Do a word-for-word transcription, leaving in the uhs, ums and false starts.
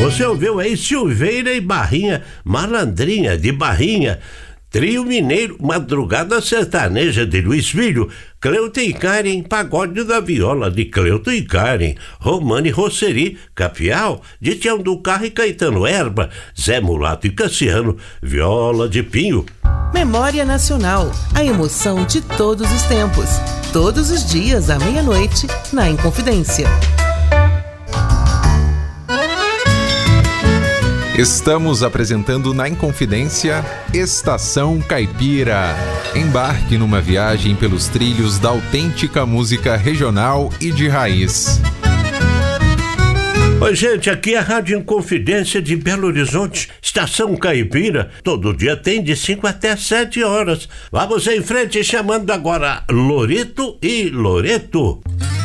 Você ouviu aí Silveira e Barrinha, Malandrinha de Barrinha, Trio Mineiro, Madrugada Sertaneja de Luiz Filho, Cleuton e Karen, Pagode da Viola de Cleuton e Karen, Romane Rosseri, Capial, de Tião do Carro e Caetano Erba, Zé Mulato e Cassiano, Viola de Pinho. Memória Nacional, a emoção de todos os tempos, todos os dias à meia-noite, na Inconfidência. Estamos apresentando na Inconfidência Estação Caipira. Embarque numa viagem pelos trilhos da autêntica música regional e de raiz. Oi, gente, aqui é a Rádio Inconfidência de Belo Horizonte, Estação Caipira. Todo dia tem de cinco até sete horas. Vamos em frente chamando agora Loreto e Loreto.